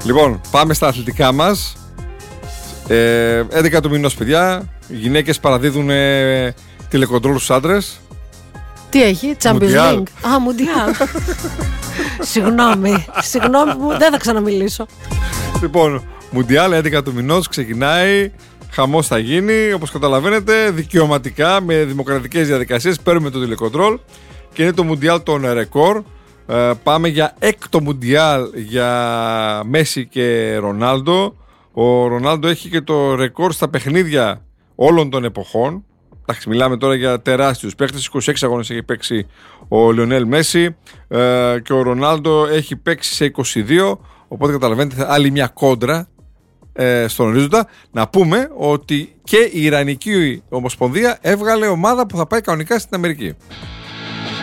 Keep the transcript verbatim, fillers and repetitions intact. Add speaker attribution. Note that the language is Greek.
Speaker 1: Λοιπόν, πάμε στα αθλητικά μας. ε, έντεκα του μηνός, παιδιά. Οι γυναίκες παραδίδουν ε, τηλεκοντρόλ στους άντρες.
Speaker 2: Τι έχει, Champions League? Α, Μουντιάλ. Συγγνώμη, συγγνώμη που δεν θα ξαναμιλήσω.
Speaker 1: Λοιπόν, Μουντιάλ έντεκα του μηνός ξεκινάει. Χαμός θα γίνει, όπως καταλαβαίνετε, δικαιωματικά, με δημοκρατικές διαδικασίες. Παίρνουμε το τηλεκοντρόλ και είναι το Μουντιάλ των ρεκόρ. Ε, πάμε για έκτο Μουντιάλ για Μέση και Ρονάλντο. Ο Ρονάλντο έχει και το ρεκόρ στα παιχνίδια όλων των εποχών. Εντάξει, μιλάμε τώρα για τεράστιους παίκτες. είκοσι έξι αγώνες έχει παίξει ο Λιονέλ Μέση ε, και ο Ρονάλντο έχει παίξει σε είκοσι δύο. Οπότε καταλαβαίνετε, άλλη μια κόντρα ε, στον ορίζοντα. Να πούμε ότι και η Ιρανική Ομοσπονδία έβγαλε ομάδα που θα πάει κανονικά στην Αμερική.